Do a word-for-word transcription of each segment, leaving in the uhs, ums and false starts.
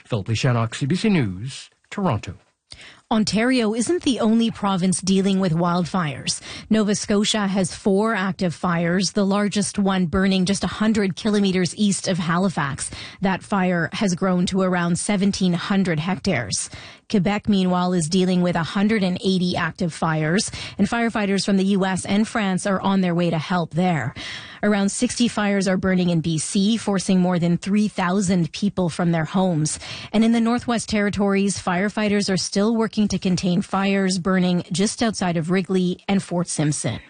Philip Shannock, C B C News, Toronto. Ontario isn't the only province dealing with wildfires. Nova Scotia has four active fires, the largest one burning just one hundred kilometers east of Halifax. That fire has grown to around seventeen hundred hectares. Quebec, meanwhile, is dealing with one hundred eighty active fires, and firefighters from the U S and France are on their way to help there. Around sixty fires are burning in B C, forcing more than three thousand people from their homes. And in the Northwest Territories, firefighters are still working to contain fires burning just outside of Wrigley and Fort Simpson.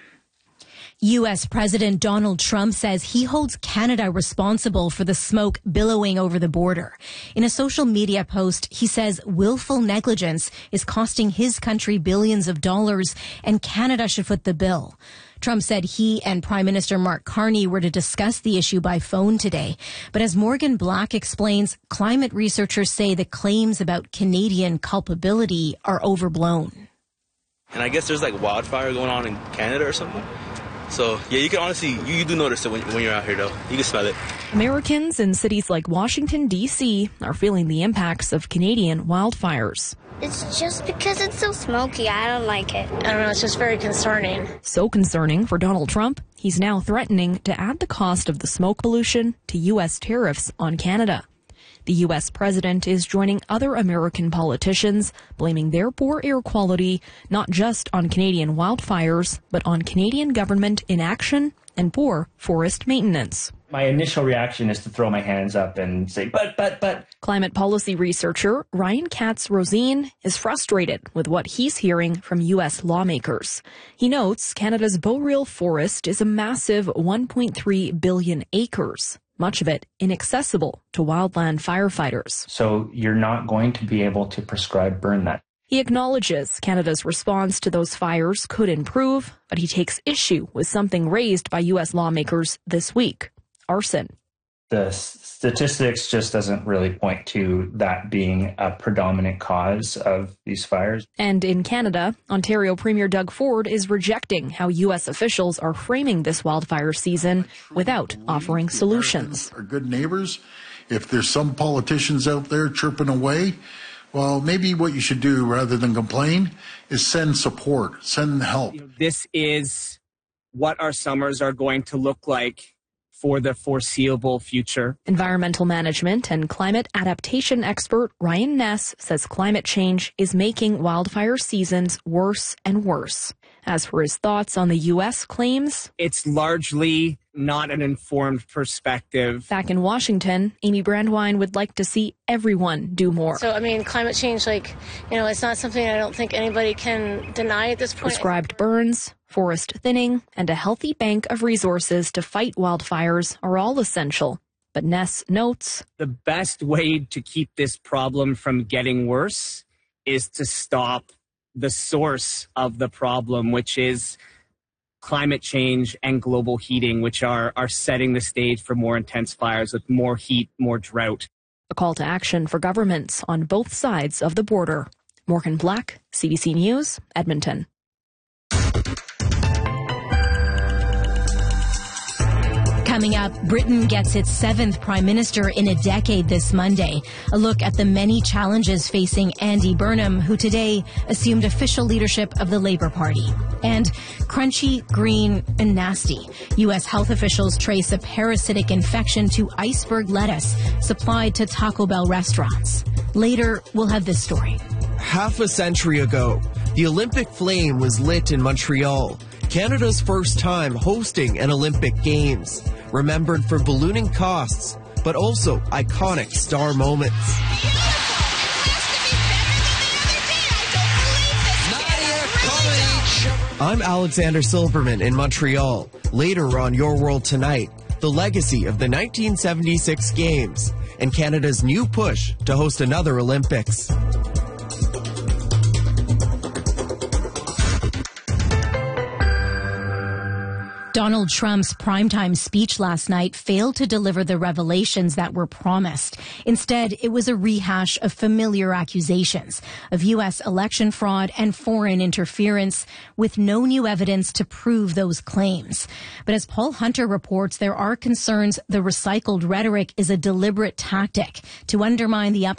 U S President Donald Trump says he holds Canada responsible for the smoke billowing over the border. In a social media post, he says willful negligence is costing his country billions of dollars and Canada should foot the bill. Trump said he and Prime Minister Mark Carney were to discuss the issue by phone today. But as Morgan Black explains, climate researchers say the claims about Canadian culpability are overblown. And I guess there's like wildfire going on in Canada or something. So, yeah, you can honestly, you, you do notice it when, when you're out here, though. You can smell it. Americans in cities like Washington, D C are feeling the impacts of Canadian wildfires. It's just because it's so smoky. I don't like it. I don't know. It's just very concerning. So concerning for Donald Trump, he's now threatening to add the cost of the smoke pollution to U S tariffs on Canada. The U S president is joining other American politicians, blaming their poor air quality not just on Canadian wildfires, but on Canadian government inaction and poor forest maintenance. My initial reaction is to throw my hands up and say, but, but, but. Climate policy researcher Ryan Katz-Rosene is frustrated with what he's hearing from U S lawmakers. He notes Canada's boreal forest is a massive one point three billion acres, much of it inaccessible to wildland firefighters. So you're not going to be able to prescribe burn that. He acknowledges Canada's response to those fires could improve, but he takes issue with something raised by U S lawmakers this week. Arson. The statistics just doesn't really point to that being a predominant cause of these fires. And in Canada, Ontario Premier Doug Ford is rejecting how U S officials are framing this wildfire season without offering solutions. Our good neighbors, if there's some politicians out there chirping away, well, maybe what you should do rather than complain is send support, send help. This is what our summers are going to look like for the foreseeable future. Environmental management and climate adaptation expert Ryan Ness says climate change is making wildfire seasons worse and worse. As for his thoughts on the U S claims, it's largely not an informed perspective. Back in Washington, Amy Brandwein would like to see everyone do more. So, I mean, climate change, like, you know, it's not something I don't think anybody can deny at this point. Prescribed burns, forest thinning, and a healthy bank of resources to fight wildfires are all essential. But Ness notes, the best way to keep this problem from getting worse is to stop the source of the problem, which is climate change and global heating, which are, are setting the stage for more intense fires with more heat, more drought. A call to action for governments on both sides of the border. Morgan Black, C B C News, Edmonton. Coming up, Britain gets its seventh prime minister in a decade this Monday. A look at the many challenges facing Andy Burnham, who today assumed official leadership of the Labour Party. And crunchy, green, and nasty. U S health officials trace a parasitic infection to iceberg lettuce supplied to Taco Bell restaurants. Later, we'll have this story. Half a century ago, the Olympic flame was lit in Montreal, Canada's first time hosting an Olympic Games, remembered for ballooning costs, but also iconic star moments. I'm Alexander Silverman in Montreal. Later on Your World Tonight, the legacy of the nineteen seventy-six Games and Canada's new push to host another Olympics. Donald Trump's primetime speech last night failed to deliver the revelations that were promised. Instead, it was a rehash of familiar accusations of U S election fraud and foreign interference with no new evidence to prove those claims. But as Paul Hunter reports, there are concerns the recycled rhetoric is a deliberate tactic to undermine the